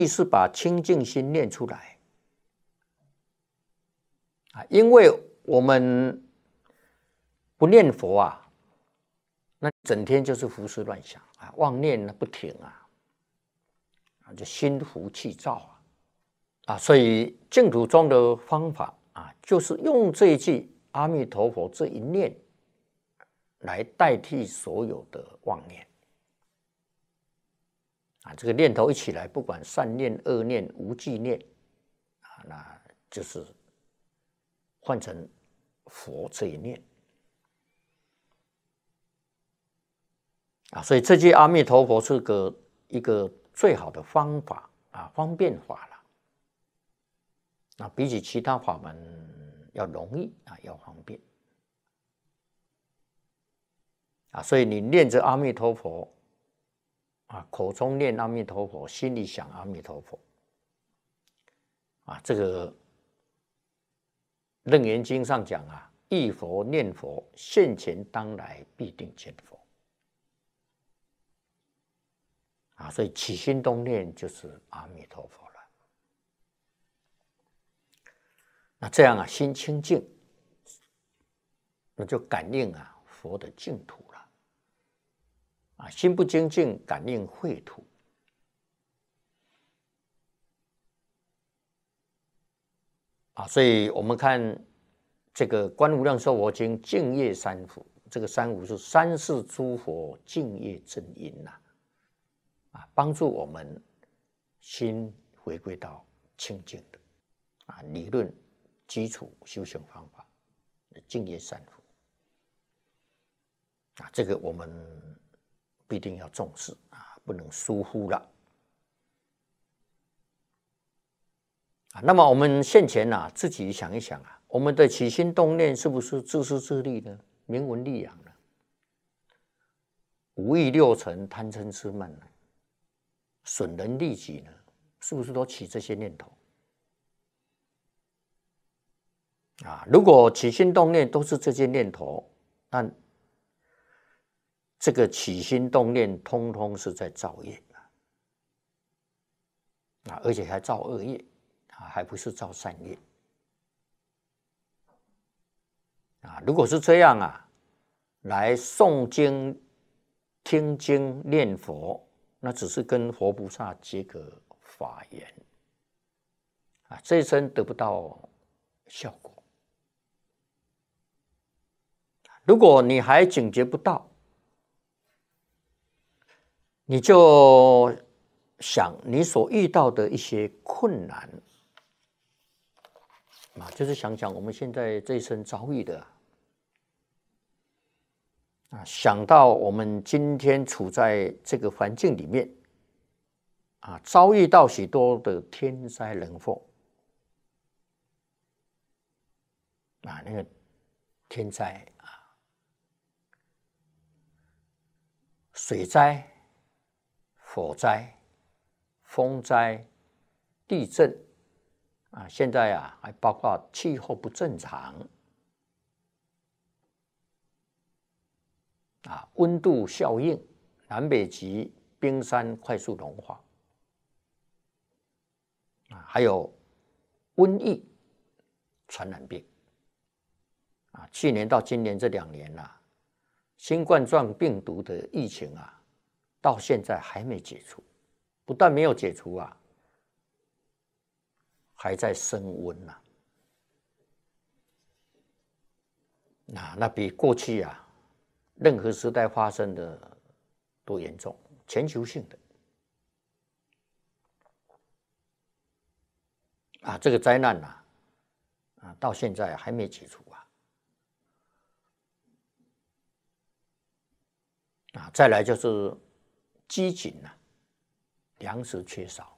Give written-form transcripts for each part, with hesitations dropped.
是把清净心念出来啊，因为我们不念佛啊，那整天就是胡思乱想啊，妄念不停啊，就心浮气躁啊，所以净土中的方法啊，就是用这一句阿弥陀佛这一念来代替所有的妄念啊，这个念头一起来，不管善念、恶念、无记念啊，那就是换成佛这一念啊，所以这句阿弥陀佛是一个最好的方法啊，方便法了。那比起其他法门要容易啊，要方便啊，所以你念着阿弥陀佛啊，口中念阿弥陀佛，心里想阿弥陀佛啊，这个楞严经上讲啊，忆佛念佛，现前当来必定见佛啊，所以起心动念就是阿弥陀佛了。那这样啊，心清净，那就感应啊佛的净土了啊，心不清净，感应秽土啊，所以我们看这个《观无量寿佛经》净业三福，这个三福是三世诸佛净业正因呐，啊，帮助我们心回归到清净的啊理论基础修行方法，净业三福啊，这个我们必定要重视啊，不能疏忽了啊。那么我们现前啊，自己想一想啊，我们的起心动念是不是自私自利呢？名闻利养呢？五欲六尘、贪嗔痴慢呢？损人利己呢？是不是都起这些念头啊？如果起心动念都是这些念头，那这个起心动念通通是在造业啊，而且还造恶业啊，还不是造善业啊。如果是这样啊，来诵经、听经、念佛，那只是跟佛菩萨结个法缘啊，这一生得不到效果。如果你还警觉不到，你就想你所遇到的一些困难啊，就是想想我们现在这一生遭遇的啊，想到我们今天处在这个环境里面啊，遭遇到许多的天灾人祸啊，那个天灾啊，水灾、火灾、风灾、地震啊，现在啊还包括气候不正常啊，温度效应、南北极冰山快速融化啊，还有瘟疫、传染病啊，去年到今年这2年啊，新冠状病毒的疫情啊，到现在还没解除，不但没有解除啊，还在升温啊。那比过去啊任何时代发生的都严重，全球性的啊，这个灾难啊，到现在还没解除啊，再来就是饥馑粮食缺少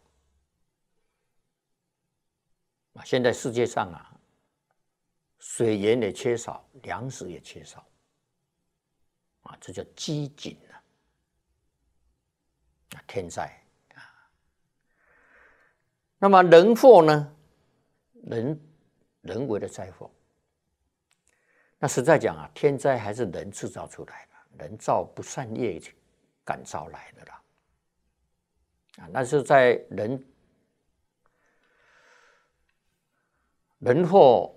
啊，现在世界上啊，水源也缺少，粮食也缺少啊，这叫饥馑天灾啊。那么人祸呢？人为的灾祸，那实在讲啊，天灾还是人制造出来的，人造不善业感召来的啦啊，那是在人人祸